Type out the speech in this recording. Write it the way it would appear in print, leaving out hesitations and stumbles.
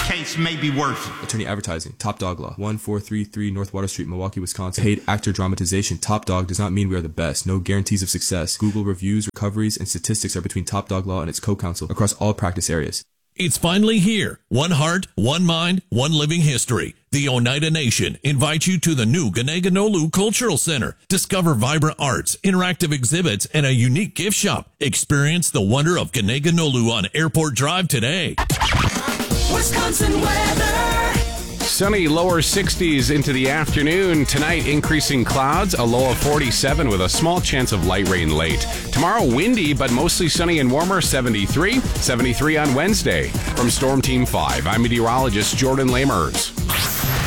case may be worse. Attorney Advertising, Top Dog Law, 1433 North Water Street, Milwaukee, Wisconsin. Paid actor dramatization, Top Dog does not mean we are the best. No guarantees of success. Google reviews, recoveries, and statistics are between Top Dog Law and its co-counsel across all practice areas. It's finally here. One heart, one mind, one living history. The Oneida Nation invites you to the new Ganeganolu Cultural Center. Discover vibrant arts, interactive exhibits, and a unique gift shop. Experience the wonder of Ganeganolu on Airport Drive today. Wisconsin weather. Sunny, lower 60s into the afternoon. Tonight, increasing clouds, a low of 47 with a small chance of light rain late. Tomorrow, windy, but mostly sunny and warmer, 73 on Wednesday. From Storm Team 5, I'm meteorologist Jordan Lamers.